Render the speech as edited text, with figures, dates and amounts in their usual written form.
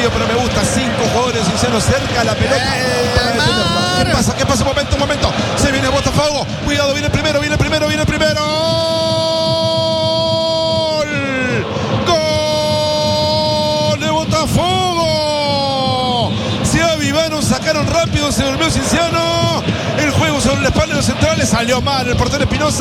pero me gusta. 5 jugadores Cienciano cerca la pelota para defenderla. ¿Qué pasa? Un momento. Se viene Botafogo. Cuidado, viene el primero. ¡Gol de Botafogo! Se avivaron, sacaron rápido, se durmió Cienciano. El juego sobre la espalda de los centrales. Salió mal el portero Espinosa.